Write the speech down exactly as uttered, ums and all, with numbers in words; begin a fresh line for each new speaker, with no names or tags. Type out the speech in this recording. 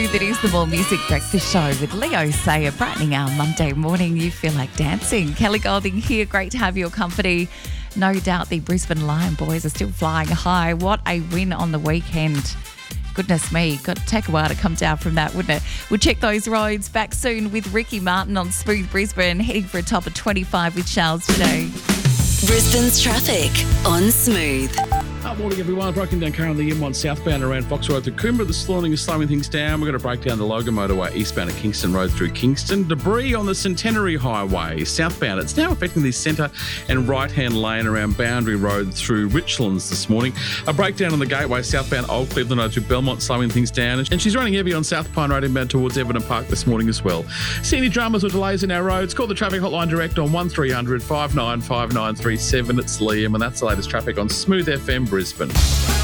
Smooth. It is the More Music Breakfast Show with Leo Sayer, brightening our Monday morning. You feel like dancing. Kelly Golding here. Great to have your company. No doubt the Brisbane Lion boys are still flying high. What a win on the weekend. Goodness me, got to take a while to come down from that, wouldn't it? We'll check those roads. Back soon with Ricky Martin on Smooth Brisbane, heading for a top of twenty-five with Charles today.
Brisbane's traffic on Smooth.
Good morning, everyone. Broken down currently M one southbound around Fox Road to Coomera. This morning is slowing things down. We're going to break down the Logan Motorway eastbound at Kingston Road through Kingston. Debris on the Centenary Highway southbound. It's now affecting the centre and right-hand lane around Boundary Road through Richlands this morning. A breakdown on the Gateway southbound Old Cleveland Road to Belmont, slowing things down. And she's running heavy on South Pine Road inbound towards Everton Park this morning as well. See any dramas or delays in our roads? Call the traffic hotline direct on one three hundred five nine five nine three seven. It's Liam, and that's the latest traffic on Smooth F M Brisbane.